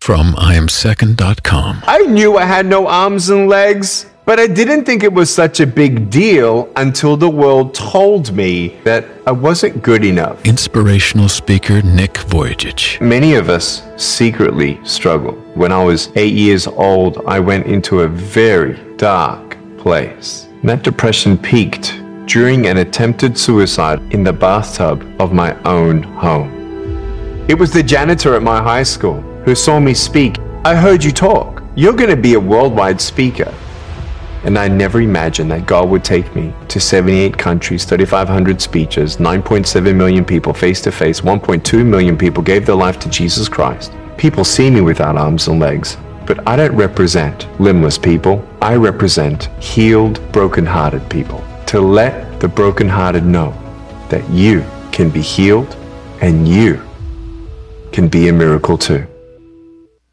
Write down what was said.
from IamSecond.com. I knew I had no arms and legs, but I didn't think it was such a big deal until the world told me that I wasn't good enough. Inspirational speaker Nick Vujicic. Many of us secretly struggle. When I was 8 years old, I went into a very dark place. And that depression peaked during an attempted suicide in the bathtub of my own home. It was the janitor at my high school who saw me speak. I heard you talk. You're going to be a worldwide speaker. And I never imagined that God would take me to 78 countries, 3,500 speeches, 9.7 million people face to face, 1.2 million people gave their life to Jesus Christ. People see me without arms and legs, but I don't represent limbless people. I represent healed, broken-hearted people. To let the broken-hearted know that you can be healed and you can be a miracle too.